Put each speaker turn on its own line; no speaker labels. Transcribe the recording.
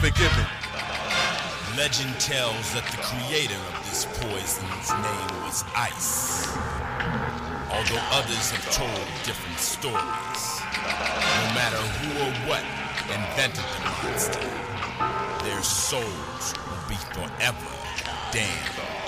forgiven.
Legend tells that the creator of this poison's name was Ice. Although others have told different stories, no matter who or what invented the monster, their souls will be forever damned.